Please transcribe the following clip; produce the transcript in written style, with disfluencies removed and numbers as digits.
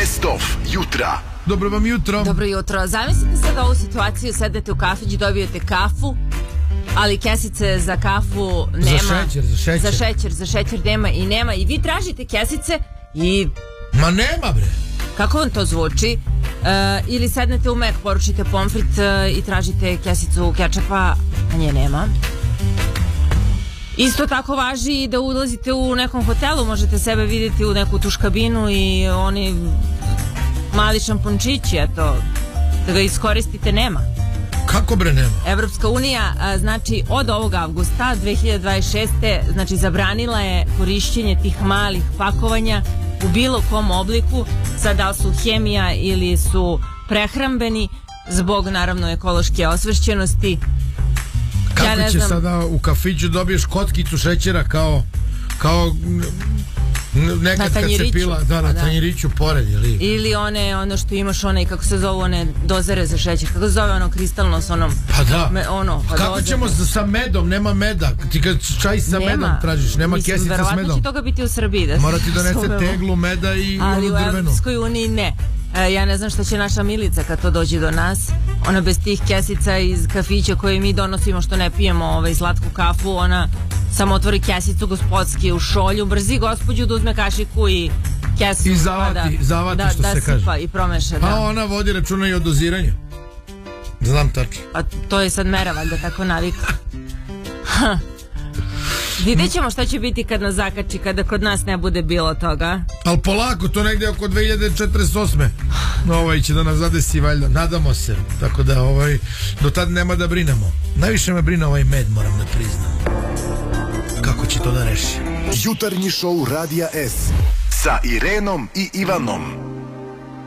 Best of jutra. Dobro vam jutro. Dobro jutro. Zamislite sad ovu situaciju, sedete u kafić, dobijete kafu, ali kesice za kafu nema. Za šećer nema i vi tražite kesice i... Ma nema bre. Kako vam to zvuči? Ili sednete u Mek, poručite pomfrit i tražite kesicu kečapa, a nje nema. Isto tako važi i da ulazite u nekom hotelu, možete sebe vidjeti u neku tuš kabinu i oni mali šampončići, eto, da ga iskoristite, nema. Kako bre nema? Evropska unija, znači od ovog avgusta 2026. znači zabranila je korišćenje tih malih pakovanja u bilo kom obliku, sad da li su hemija ili su prehrambeni, zbog naravno ekološke osvešćenosti. Kako ja će sada u kafiću dobiješ kockicu šećera kao nekad kad se pila na tanjiriću pored ili ono što imaš kako se zove one dozere za šećer, kako se zove ono kristalno s onom kako ćemo sa medom, nema meda, ti kad čaj sa medom tražiš, nema kesica s medom. Verovatno će toga biti u Srbiji mora ti donese teglu meda i onu drvenu, ali u Evropskoj uniji ne. Ja ne znam šta će naša Milica kad to dođe do nas, ona bez tih kesica iz kafića koje mi donosimo što ne pijemo slatku kafu, ona samo otvori kesicu gospodski u šolju, brzi gospođu da uzme kašiku i kesu i zavati što se kaže, sipa i promeša. A ona vodi računa i o doziranju, znam tačno. A to je sad mera valjda tako navika. Vidjet ćemo šta će biti kad nas zakači, kada kod nas ne bude bilo toga. Ali polako, to negdje oko 2048. Će da nas zadesi valjda, nadamo se. Tako da do tad nema da brinemo. Najviše me brine ovaj med, moram da priznam. Kako će to da reši? Jutarnji šou Radija S sa Irenom i Ivanom.